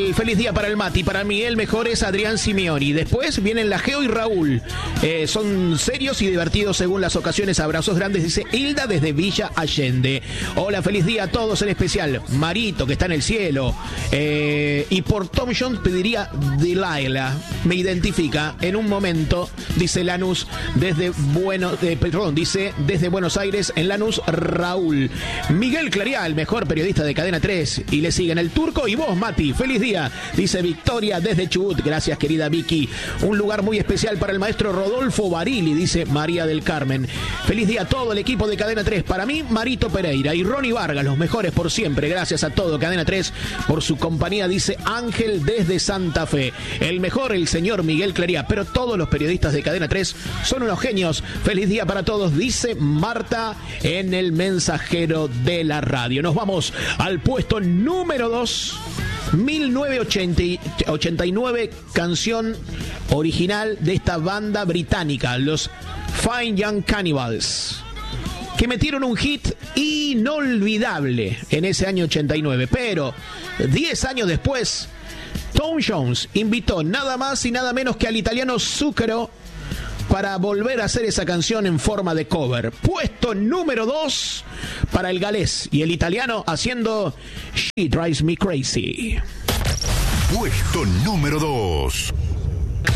El feliz día para el Mati. Para mí el mejor es Adrián Simeoni. Después vienen la Geo y Raúl. Son serios y divertidos según las ocasiones. Abrazos grandes, dice Hilda desde Villa Allende. Hola, feliz día a todos, en especial Marito, que está en el cielo. Y por Tom Jones pediría Delilah. Me identifica en un momento, dice Lanús, desde Buenos Aires, en Lanús, Raúl. Miguel Clariá, el mejor periodista de Cadena 3. Y le siguen el Turco y vos, Mati. Feliz día, dice Victoria desde Chubut. Gracias, querida Vicky. Un lugar muy especial para el maestro Rodolfo Barili, dice María del Carmen. Feliz día a todo el equipo de Cadena 3. Para mí, Marito Pereira y Ronnie Vargas, los mejores por siempre. Gracias a todo Cadena 3 por su compañía, dice Ángel desde Santa Fe. El mejor, el señor Miguel Clariá. Pero todos los periodistas de Cadena 3 son unos genios. Feliz día para todos, dice Marta en el mensajero de la radio. Nos vamos al puesto número 2. 1989, canción original de esta banda británica, los Fine Young Cannibals, que metieron un hit inolvidable en ese año 89. Pero 10 años después, Tom Jones invitó nada más y nada menos que al italiano Zucchero para volver a hacer esa canción en forma de cover. Puesto número 2 para el galés y el italiano haciendo She Drives Me Crazy. Puesto número 2.